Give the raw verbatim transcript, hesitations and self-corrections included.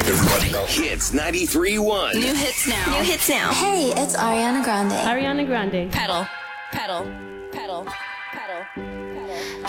Everybody go. Hits ninety-three point one. New hits now. New hits now. Hey, it's Ariana Grande. Ariana Grande. Pedal, pedal, pedal, pedal.